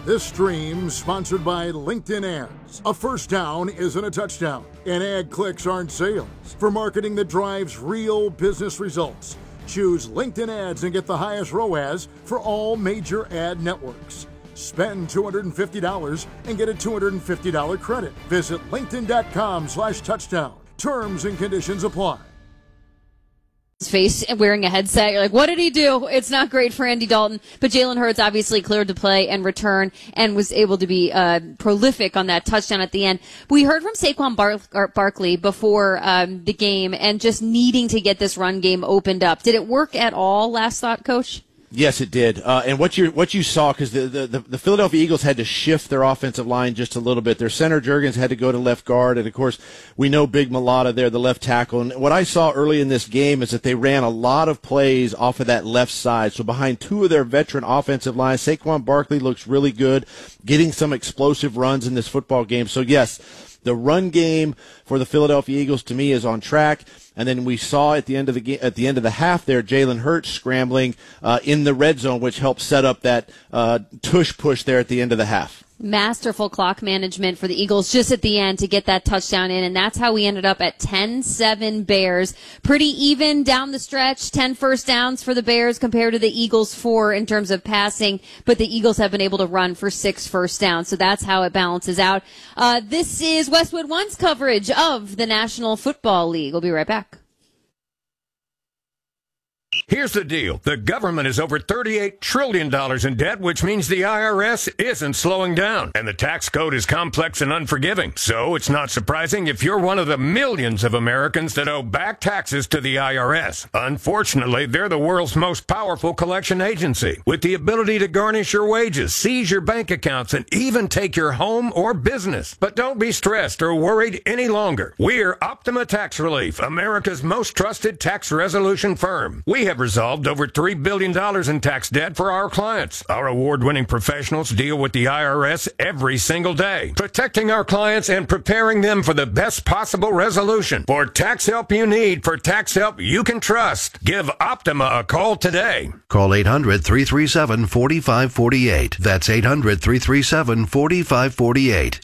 This stream sponsored by LinkedIn Ads. A first down isn't a touchdown, and ad clicks aren't sales. For marketing that drives real business results, choose LinkedIn Ads and get the highest ROAS for all major ad networks. Spend $250 and get a $250 credit. Visit linkedin.com/touchdown. Terms and conditions apply. His face and wearing a headset. You're like, what did he do? It's not great for Andy Dalton. But Jalen Hurts obviously cleared to play and return and was able to be prolific on that touchdown at the end. We heard from Saquon Barkley before the game and just needing to get this run game opened up. Did it work at all, last thought, Coach? Yes, it did. And what you saw, because the Philadelphia Eagles had to shift their offensive line just a little bit. Their center, Jurgens, had to go to left guard. And, of course, we know Big Mulata there, the left tackle. And what I saw early in this game is that they ran a lot of plays off of that left side. So behind two of their veteran offensive lines, Saquon Barkley looks really good, getting some explosive runs in this football game. So, yes, the run game for the Philadelphia Eagles, to me, is on track. And then we saw at the end of the game, at the end of the half there, Jalen Hurts scrambling in the red zone, which helped set up that tush push there at the end of the half. Masterful clock management for the Eagles just at the end to get that touchdown in, and that's how we ended up at 10-7 Bears. Pretty even down the stretch, 10 first downs for the Bears compared to the Eagles 4 in terms of passing, but the Eagles have been able to run for 6 first downs, so that's how it balances out. This is Westwood One's coverage of the National Football League. We'll be right back. Here's the deal. The government is over $38 trillion in debt, which means the IRS isn't slowing down. And the tax code is complex and unforgiving. So it's not surprising if you're one of the millions of Americans that owe back taxes to the IRS. Unfortunately, they're the world's most powerful collection agency, with the ability to garnish your wages, seize your bank accounts, and even take your home or business. But don't be stressed or worried any longer. We're Optima Tax Relief, America's most trusted tax resolution firm. We have resolved over $3 billion in tax debt for our clients. Our award-winning professionals deal with the IRS every single day, protecting our clients and preparing them for the best possible resolution. For tax help you need, for tax help you can trust, give Optima a call today. Call 800-337-4548. That's 800-337-4548.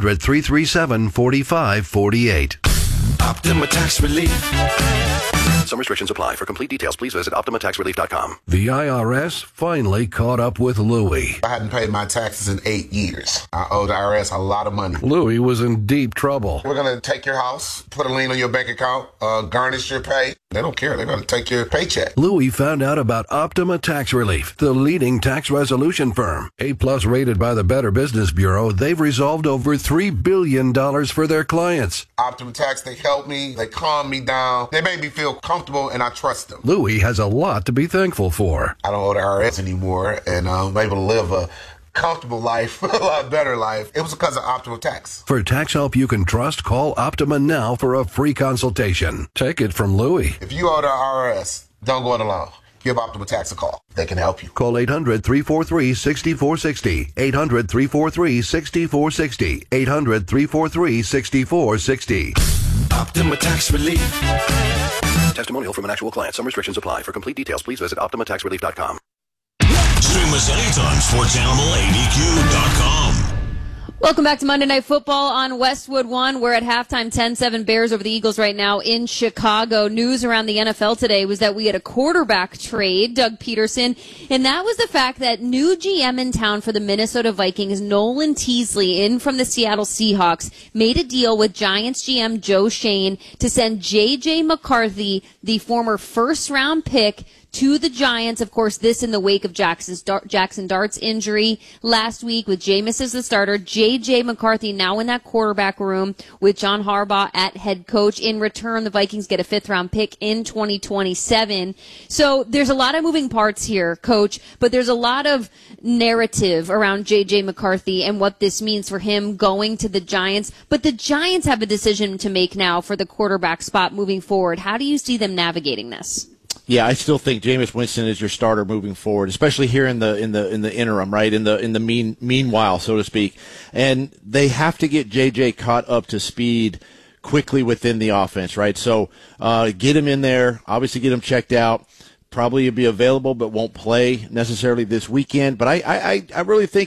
800-337-4548. Optima Tax Relief. Some restrictions apply. For complete details, please visit OptimaTaxRelief.com. The IRS finally caught up with Louie. I hadn't paid my taxes in 8 years. I owe the IRS a lot of money. Louie was in deep trouble. We're going to take your house, put a lien on your bank account, garnish your pay. They don't care. They're going to take your paycheck. Louie found out about Optima Tax Relief, the leading tax resolution firm. A-plus rated by the Better Business Bureau, they've resolved over $3 billion for their clients. Optima Tax, they help me. They calm me down. They make me feel comfortable, and I trust them. Louie has a lot to be thankful for. I don't owe the IRS anymore, and I'm able to live a comfortable life, a lot better life. It was because of Optima Tax. For tax help you can trust, call Optima now for a free consultation. Take it from Louie. If you owe the IRS, don't go it alone. Give Optima Tax a call. They can help you. Call 800-343-6460. 800-343-6460. 800-343-6460. Optima Tax Relief. Testimonial from an actual client. Some restrictions apply. For complete details, please visit OptimaTaxRelief.com. Stream us anytime. SportsAnimalABQ.com. Welcome back to Monday Night Football on Westwood One. We're at halftime, 10-7 Bears over the Eagles right now in Chicago. News around the NFL today was that we had a quarterback trade, Doug Peterson, and that was the fact that new GM in town for the Minnesota Vikings, Nolan Teasley, in from the Seattle Seahawks, made a deal with Giants GM Joe Schoen to send J.J. McCarthy, the former first-round pick, to the Giants. Of course, this in the wake of Jackson Dart's injury last week with Jameis as the starter. J.J. McCarthy now in that quarterback room with John Harbaugh at head coach. In return, the Vikings get a 5th-round pick in 2027. So there's a lot of moving parts here, Coach, but there's a lot of narrative around J.J. McCarthy and what this means for him going to the Giants. But the Giants have a decision to make now for the quarterback spot moving forward. How do you see them navigating this? Yeah, I still think Jameis Winston is your starter moving forward, especially here in the interim, right? In the meanwhile, so to speak. And they have to get JJ caught up to speed quickly within the offense, right? So get him in there, obviously get him checked out. Probably be available, but won't play necessarily this weekend. But I really think